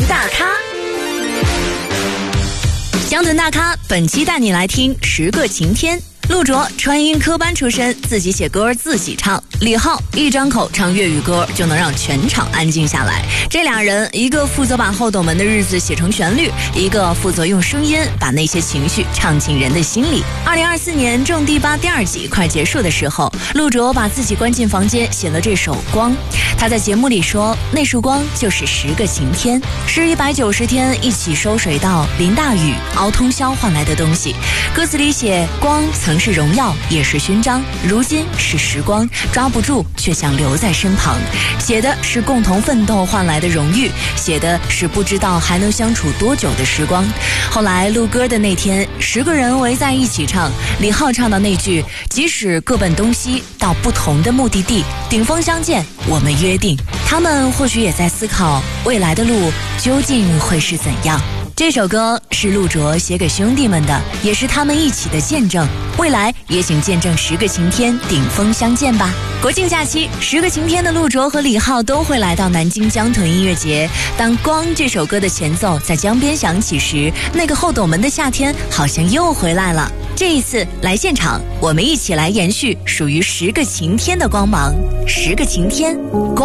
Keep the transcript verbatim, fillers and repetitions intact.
大咖。乡村大咖本期带你来听十个晴天。陆卓传音科班出身，自己写歌自己唱。李浩一张口唱粤语歌就能让全场安静下来。这俩人，一个负责把后斗门的日子写成旋律，一个负责用声音把那些情绪唱进人的心里。二零二四年正第八第二季快结束的时候，陆卓把自己关进房间写了这首《光》。他在节目里说，那束光就是十个晴天，是一百九十天一起收水稻、淋大雨、熬通宵换来的东西。歌词里写，光曾是荣耀，也是勋章，如今是时光，抓不住却想留在身旁。写的是共同奋斗换来的荣誉，写的是不知道还能相处多久的时光。后来录歌的那天，十个人围在一起唱，李浩唱到那句，即使各奔东西，到不同的目的地，顶峰相见，我们约定。他们或许也在思考，未来的路究竟会是怎样。这首歌是陆卓写给兄弟们的，也是他们一起的见证。未来也请见证十个晴天顶峰相见吧。国庆假期，十个晴天的陆卓和李浩都会来到南京江豚音乐节。当《光》这首歌的前奏在江边响起时，那个后斗门的夏天好像又回来了。这一次来现场，我们一起来延续属于十个晴天的光芒。十个晴天，光。